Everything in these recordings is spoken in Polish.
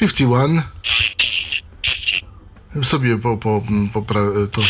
51. Sobie to.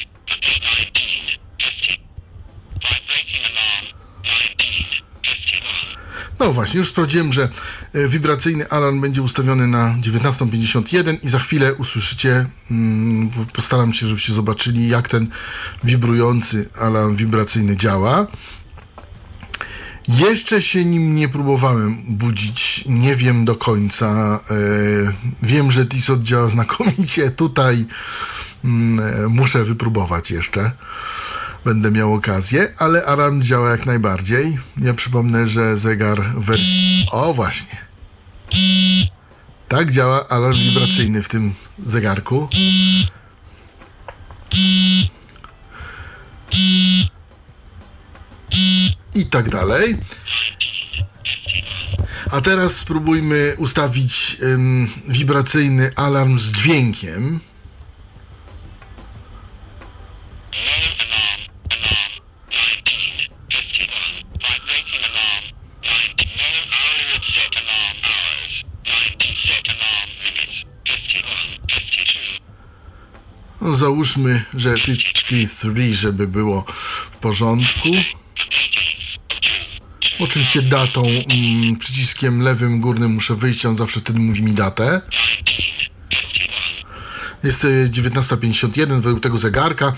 No właśnie, już sprawdziłem, że wibracyjny alarm będzie ustawiony na 19:51 i za chwilę usłyszycie, postaram się, żebyście zobaczyli, jak ten wibrujący alarm wibracyjny działa. Jeszcze się nim nie próbowałem budzić, nie wiem do końca. Wiem, że Tissot działa znakomicie. Tutaj muszę wypróbować jeszcze. Będę miał okazję, ale alarm działa jak najbardziej. Ja przypomnę, że zegar w wersji... O, właśnie. Tak działa alarm wibracyjny w tym zegarku. I tak dalej. A teraz spróbujmy ustawić wibracyjny alarm z dźwiękiem. No, załóżmy, że 53, żeby było w porządku. Oczywiście datą, przyciskiem lewym górnym muszę wyjść, on zawsze wtedy mówi mi datę. Jest 19:51 według tego zegarka.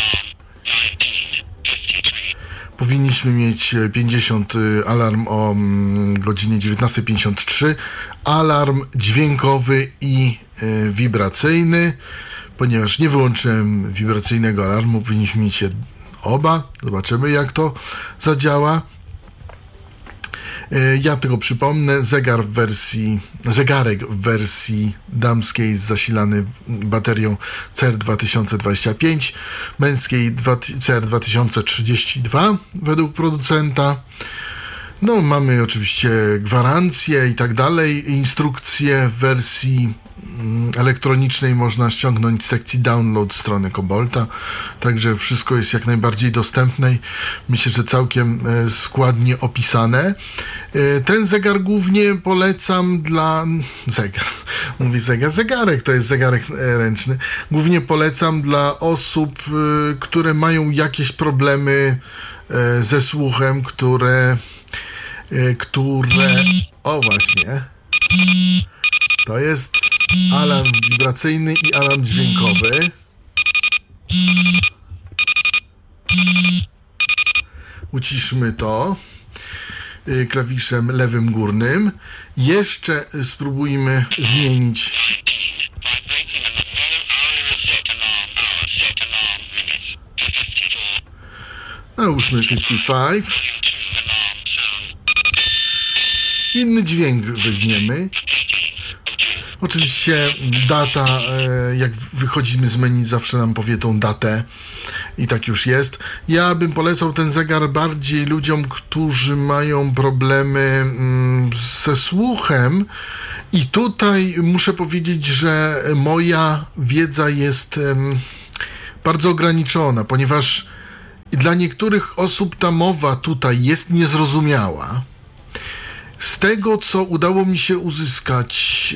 Powinniśmy mieć 50 alarm o godzinie 19:53. Alarm dźwiękowy i wibracyjny. Ponieważ nie wyłączyłem wibracyjnego alarmu, powinniśmy mieć je oba. Zobaczymy, jak to zadziała. Ja tylko przypomnę, zegarek w wersji damskiej zasilany baterią CR 2025, męskiej CR 2032 według producenta. No, mamy oczywiście gwarancję i tak dalej. Instrukcje w wersji elektronicznej można ściągnąć z sekcji download strony Cobolta, także wszystko jest jak najbardziej dostępne. Myślę, że całkiem składnie opisane. Ten zegar głównie polecam dla... Zegarek to jest zegarek ręczny. Głównie polecam dla osób, które mają jakieś problemy ze słuchem, które... O właśnie. To jest alarm wibracyjny i alarm dźwiękowy. Uciszmy to klawiszem lewym górnym. Jeszcze spróbujmy zmienić. Nałóżmy 55. Inny dźwięk weźmiemy. Oczywiście data, jak wychodzimy z menu, zawsze nam powie tą datę i tak już jest. Ja bym polecał ten zegar bardziej ludziom, którzy mają problemy ze słuchem i tutaj muszę powiedzieć, że moja wiedza jest bardzo ograniczona, ponieważ dla niektórych osób ta mowa tutaj jest niezrozumiała. Z tego, co udało mi się uzyskać,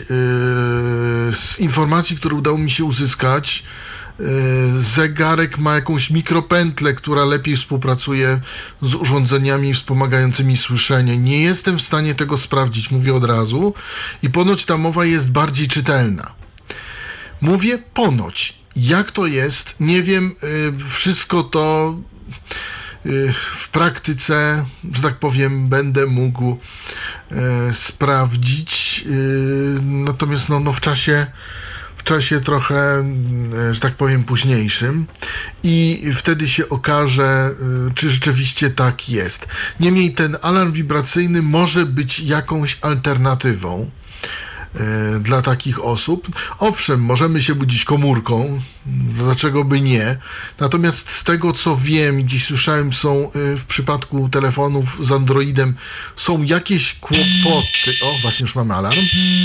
z informacji, które udało mi się uzyskać, zegarek ma jakąś mikropętlę, która lepiej współpracuje z urządzeniami wspomagającymi słyszenie. Nie jestem w stanie tego sprawdzić, mówię od razu. I ponoć ta mowa jest bardziej czytelna. Mówię ponoć. Jak to jest? Nie wiem. Wszystko to w praktyce, że tak powiem, będę mógł sprawdzić. Natomiast w czasie trochę, że tak powiem, późniejszym i wtedy się okaże, czy rzeczywiście tak jest. Niemniej ten alarm wibracyjny może być jakąś alternatywą dla takich osób. Owszem, możemy się budzić komórką, dlaczego by nie? Natomiast z tego, co wiem i gdzieś słyszałem, są w przypadku telefonów z Androidem są jakieś kłopoty. O, właśnie już mamy alarm.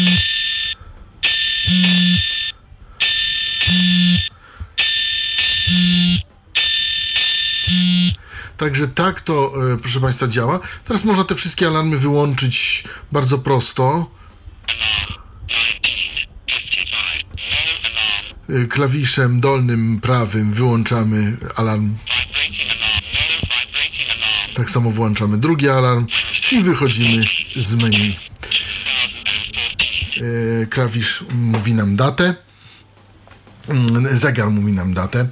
Także tak to, proszę Państwa, działa. Teraz można te wszystkie alarmy wyłączyć bardzo prosto. klawiszem dolnym prawym wyłączamy alarm. Tak samo włączamy drugi alarm i wychodzimy z menu. Klawisz mówi nam datę. Zegar mówi nam datę.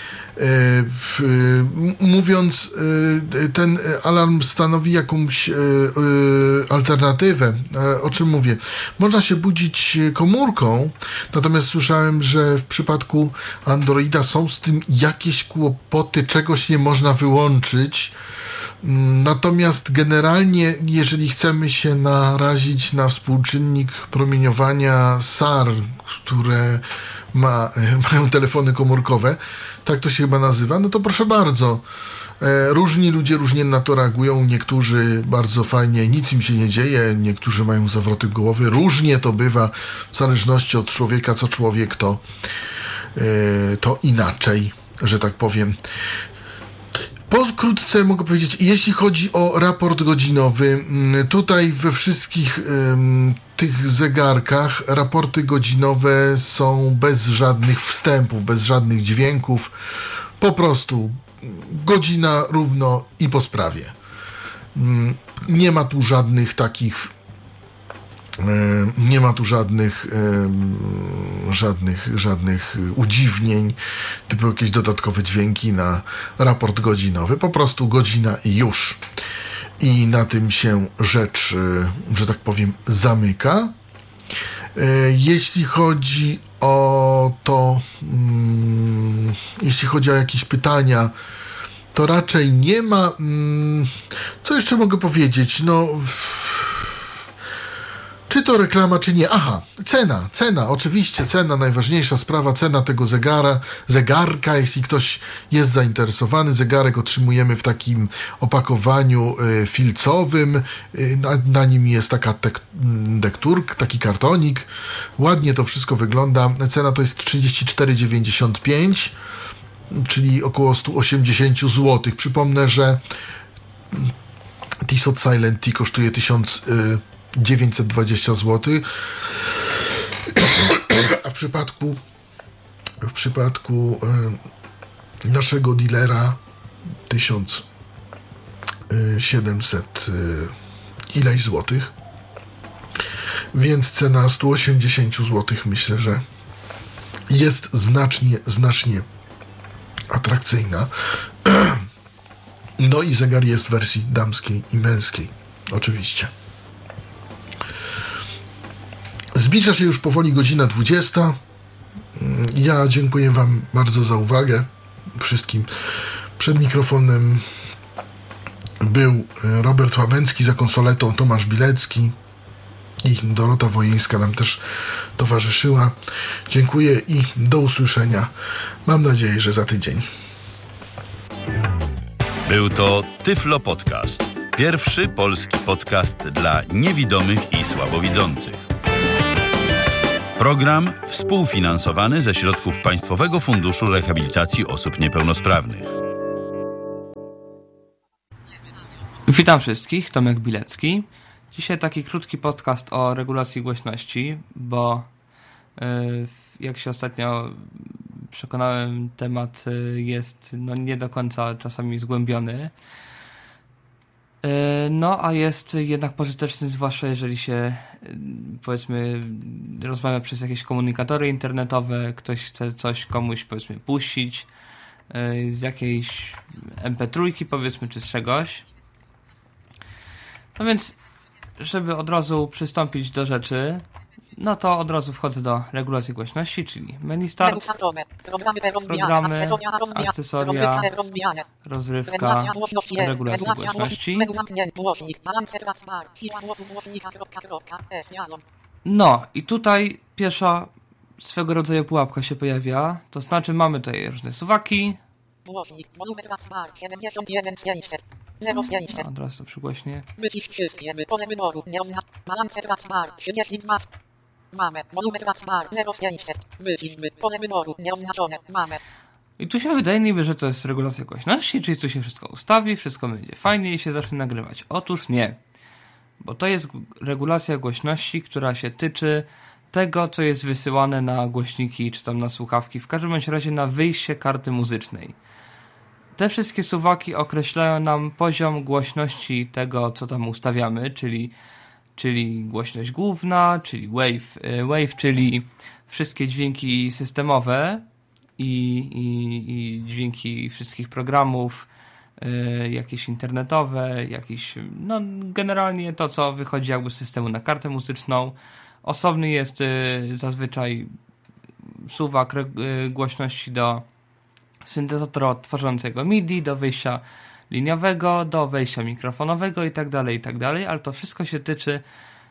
Mówiąc, ten alarm stanowi jakąś alternatywę. O czym mówię? Można się budzić komórką, natomiast słyszałem, że w przypadku Androida są z tym jakieś kłopoty, czegoś nie można wyłączyć. Natomiast generalnie, jeżeli chcemy się narazić na współczynnik promieniowania SAR, które mają telefony komórkowe, tak to się chyba nazywa, no to proszę bardzo. Różni ludzie różnie na to reagują, niektórzy bardzo fajnie, nic im się nie dzieje, niektórzy mają zawroty głowy, różnie to bywa, w zależności od człowieka, co człowiek, to inaczej, że tak powiem. Pokrótce mogę powiedzieć, jeśli chodzi o raport godzinowy, tutaj we wszystkich tych zegarkach raporty godzinowe są bez żadnych wstępów, bez żadnych dźwięków, po prostu godzina równo i po sprawie. Nie ma tu żadnych takich żadnych udziwnień, typu jakieś dodatkowe dźwięki na raport godzinowy, po prostu godzina i już. I na tym się rzecz, że tak powiem, zamyka. Jeśli chodzi o to, jeśli chodzi o jakieś pytania, to raczej nie ma. Co jeszcze mogę powiedzieć? No, czy to reklama, czy nie? Aha, cena, oczywiście, cena, najważniejsza sprawa, cena tego zegarka, jeśli ktoś jest zainteresowany, zegarek otrzymujemy w takim opakowaniu filcowym, na nim jest taka tekturka, taki kartonik, ładnie to wszystko wygląda, cena to jest 34,95, czyli około 180 zł. Przypomnę, że Tissot Silent Tea kosztuje 1920 zł, a w przypadku naszego dealera 1700 ileś złotych, więc cena 180 zł myślę, że jest znacznie atrakcyjna. No i zegar jest w wersji damskiej i męskiej, oczywiście. Zbliża się już powoli godzina 20. Ja dziękuję Wam bardzo za uwagę wszystkim. Przed mikrofonem był Robert Łabęcki, za konsoletą Tomasz Bilecki i Dorota Wojeńska nam też towarzyszyła. Dziękuję i do usłyszenia. Mam nadzieję, że za tydzień. Był to Tyflo Podcast. Pierwszy polski podcast dla niewidomych i słabowidzących. Program współfinansowany ze środków Państwowego Funduszu Rehabilitacji Osób Niepełnosprawnych. Witam wszystkich, Tomek Bilecki. Dzisiaj taki krótki podcast o regulacji głośności, bo jak się ostatnio przekonałem, temat jest nie do końca czasami zgłębiony. No, a jest jednak pożyteczny, zwłaszcza jeżeli się, powiedzmy, rozmawia przez jakieś komunikatory internetowe, ktoś chce coś komuś, powiedzmy, puścić z jakiejś MP3, powiedzmy, czy z czegoś. No więc, żeby od razu przystąpić do rzeczy, no to od razu wchodzę do regulacji głośności, czyli menu start, programy, akcesoria, rozrywka, regulacja głośności. No i tutaj pierwsza swego rodzaju pułapka się pojawia, to znaczy mamy tutaj różne suwaki. Od razu to przygłośnie. Mamy wolumetr bar 0500. Wyciszmy pole wyboru nieoznaczone. Mamy. I tu się wydaje niby, że to jest regulacja głośności, czyli tu się wszystko ustawi, wszystko będzie fajnie i się zacznie nagrywać. Otóż nie. Bo to jest regulacja głośności, która się tyczy tego, co jest wysyłane na głośniki czy tam na słuchawki, w każdym bądź razie na wyjście karty muzycznej. Te wszystkie suwaki określają nam poziom głośności tego, co tam ustawiamy, czyli głośność główna, czyli wave, czyli wszystkie dźwięki systemowe i dźwięki wszystkich programów, jakieś internetowe, jakieś, no generalnie to, co wychodzi jakby z systemu na kartę muzyczną. Osobny jest zazwyczaj suwak głośności do syntezatora odtwarzającego MIDI, do wejścia liniowego, do wejścia mikrofonowego i tak dalej, ale to wszystko się tyczy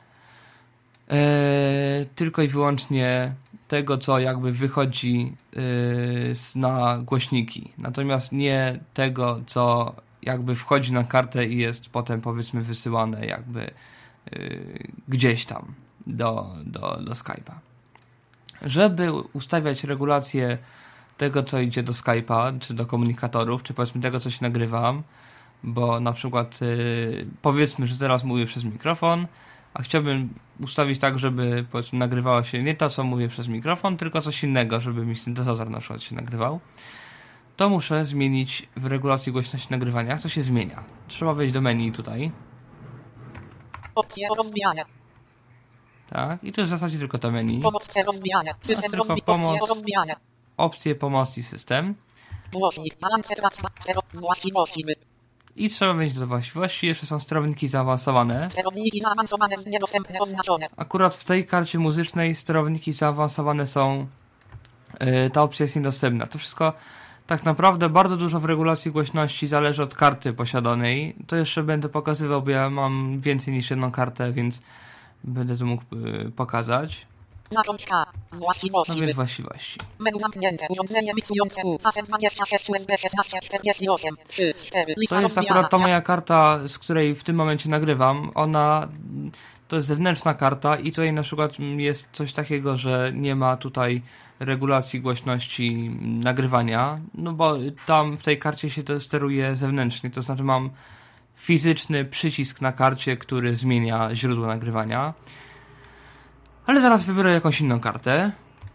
tylko i wyłącznie tego, co jakby wychodzi na głośniki. Natomiast nie tego, co jakby wchodzi na kartę i jest potem, powiedzmy, wysyłane jakby gdzieś tam do Skype'a. Żeby ustawiać regulację tego, co idzie do Skype'a, czy do komunikatorów, czy powiedzmy tego, co się nagrywam, bo na przykład powiedzmy, że teraz mówię przez mikrofon, a chciałbym ustawić tak, żeby powiedzmy nagrywało się nie to, co mówię przez mikrofon, tylko coś innego, żeby mi syntezator na przykład się nagrywał, to muszę zmienić w regulacji głośności nagrywania. Jak to się zmienia? Trzeba wejść do menu tutaj. Opcje rozwijania. Tak, i tu jest w zasadzie tylko to menu. Pomoc rozwijania. System tylko pomoc. rozwijania. Opcje, pomoc i system. Głośnik, balance, właściwości. I trzeba wejść do właściwości. Jeszcze są sterowniki zaawansowane. Sterowniki zaawansowane, niedostępne, oznaczone. Akurat w tej karcie muzycznej sterowniki zaawansowane są. Ta opcja jest niedostępna. To wszystko tak naprawdę bardzo dużo w regulacji głośności zależy od karty posiadanej. To jeszcze będę pokazywał, bo ja mam więcej niż jedną kartę, więc będę to mógł pokazać. Zacząć K. Właściwości. No więc właściwości. Menu zamknięte. Urządzenie miksujące U. Pasem 26 USB 1648. 3, 4. To jest akurat ta moja karta, z której w tym momencie nagrywam. Ona to jest zewnętrzna karta i tutaj na przykład jest coś takiego, że nie ma tutaj regulacji głośności nagrywania, no bo tam w tej karcie się to steruje zewnętrznie, to znaczy mam fizyczny przycisk na karcie, który zmienia źródło nagrywania. Ale zaraz wybiorę jakąś inną kartę.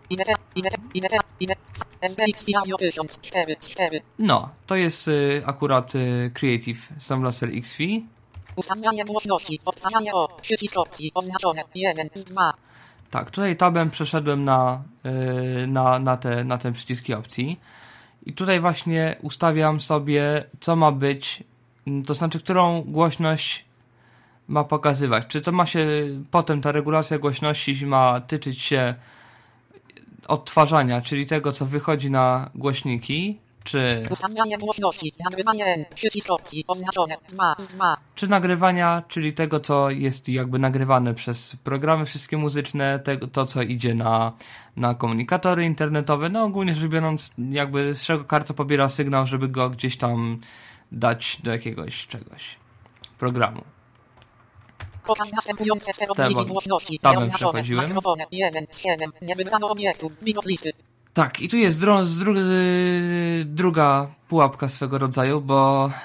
No, to jest akurat Creative Samblaster XV. Ustawianie głośności, odtwarzanie o, przycisk opcji, oznaczone, 1, 2. Tak, tutaj tabem przeszedłem na te przyciski opcji. I tutaj właśnie ustawiam sobie, co ma być, to znaczy, którą głośność ma pokazywać. Czy to ma się, potem ta regulacja głośności ma tyczyć się odtwarzania, czyli tego, co wychodzi na głośniki, czy... Ustawianie głośności, nagrywanie N, przycisk opcji, oznaczone, 2, 2. Czy nagrywania, czyli tego, co jest jakby nagrywane przez programy wszystkie muzyczne, to, co idzie na komunikatory internetowe, no ogólnie rzecz biorąc, jakby z czego karta pobiera sygnał, żeby go gdzieś tam dać do jakiegoś czegoś, programu. Pokaż następujące sterowniki głośności, tabem przechodziłem. mikrofony, 1, 7, nie wybrano obiektu, widok listy. Tak, i tu jest druga pułapka swego rodzaju, bo